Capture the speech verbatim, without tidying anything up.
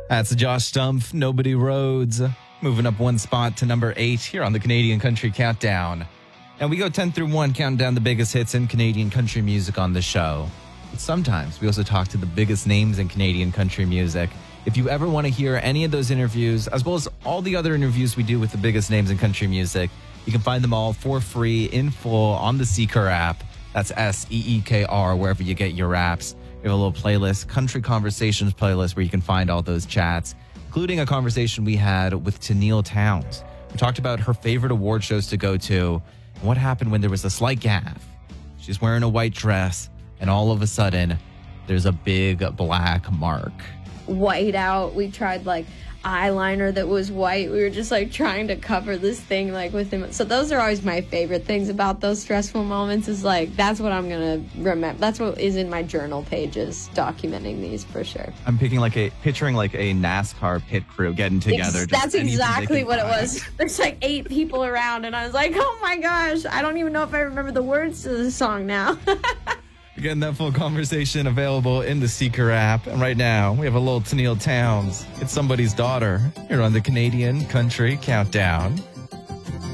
That's Josh Stumpf, Nobody Rhodes, moving up one spot to number eight here on the Canadian Country Countdown. And we go ten through one, counting down the biggest hits in Canadian country music on the show. But sometimes we also talk to the biggest names in Canadian country music. If you ever want to hear any of those interviews, as well as all the other interviews we do with the biggest names in country music, you can find them all for free in full on the Seekr app. That's S E E K R, wherever you get your apps. We have a little playlist, Country Conversations playlist, where you can find all those chats, including a conversation we had with Tenille Townes. We talked about her favorite award shows to go to and what happened when there was a slight gaffe. She's wearing a white dress, and all of a sudden, there's a big black mark. White out. We tried like eyeliner that was white. We were just like trying to cover this thing like with him. So those are always my favorite things about those stressful moments, is like that's what I'm gonna remember. That's what is in my journal pages, documenting these for sure. I'm picking like a picturing like a NASCAR pit crew getting together. Ex- that's exactly what it was. There's like eight people around, and I was like, oh my gosh, I don't even know if I remember the words to the song now. Again, that full conversation available in the Seekr app. And right now, we have a little Tenille Townes. It's Somebody's Daughter here on the Canadian Country Countdown.